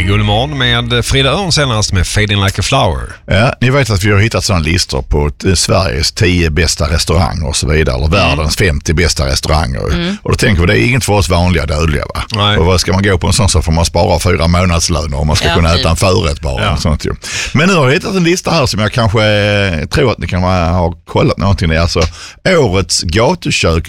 Gullmorgon med Frida Örn senast med Fading Like a Flower. Ja, ni vet att vi har hittat sådana listor på Sveriges 10 bästa restauranger och så vidare, eller världens 50 bästa restauranger. Och då tänker vi, det är inget för oss vanliga dödliga, va? Nej. Och vad ska man gå på en sån så får man spara 4 månadslöner om man ska kunna äta en förrätt bara. Ja. Sånt, ju. Men nu har jag hittat en lista här som jag kanske tror att ni kan ha kollat någonting. Det är alltså Årets gatukök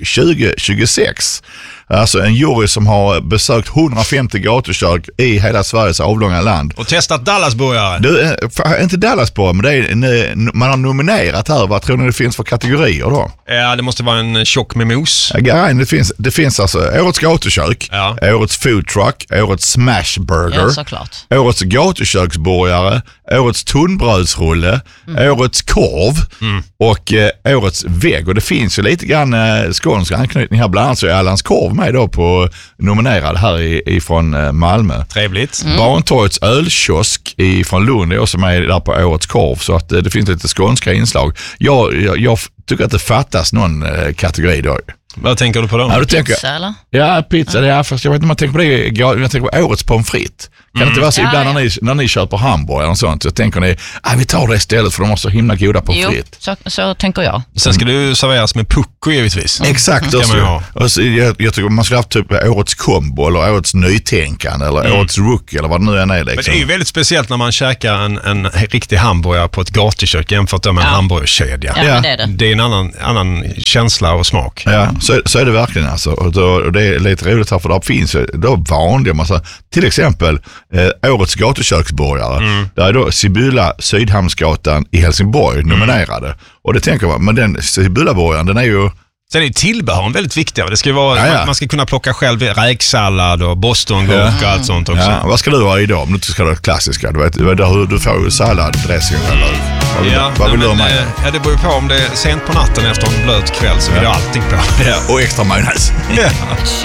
2026. Alltså en jury som har besökt 150 gatukök i hela Sveriges avlånga land. Och testat Dallasburgare. Du, inte Dallasburgare, men det är, man har nominerat här. Vad tror ni det finns för kategorier då? Ja, det måste vara en tjock med mos. Ja, det finns alltså Årets gatukök, Årets food truck, Årets smash burger, ja, såklart. Årets gatuköksborgare, Årets tunnbrödsrulle, Årets korv och Årets vägg. Och det finns ju lite grann skånsk anknytning här, bland annat så är Allans korv med då på nominerad här ifrån Malmö. Trevligt. Barntorgets ölkiosk från Lund är också med där på Årets korv, så att det finns lite skånska inslag. Jag tycker att det fattas någon kategori då. Vad tänker du på då? Ja, Pizza eller? Ja, pizza. Det är, fast jag vet inte om man tänker på det. Jag tänker på Årets pommes frites. Kan det inte vara så ibland när ni köper hamburgare och sånt, så tänker ni, vi tar det istället för de har så himla goda pommes frites. Så tänker jag. Sen ska du serveras med pucko givetvis. Exakt. Och så, jag tycker man skulle ha haft typ Årets kombo eller Årets nytänkande eller Årets rookie eller vad det nu än är. Liksom. Men det är ju väldigt speciellt när man käkar en riktig hamburgare på ett gatukök jämfört med en hamburgerkedja. Ja, det är en annan känsla och smak. Ja, så är det verkligen alltså. Och det är lite roligt här, för det finns då vanliga massa, till exempel Årets gatuköksborgare. Där är då Sibylla Sydhamnsgatan i Helsingborg nominerade. Och det tänker man, men den Sibylla-borgaren, den är ju... Sen är tillbehören väldigt viktiga. Det ska vara, man ska kunna plocka själv räksallad och bostongurka och allt sånt också. Ja, vad ska du ha idag om du inte ska ha det klassiska? Du vet hur du får sallad, dressing eller vad vill du ha med? Ja, det beror på om det är sent på natten efter en blöt kväll så vill jag allting på. Ja, och extra majonnäs.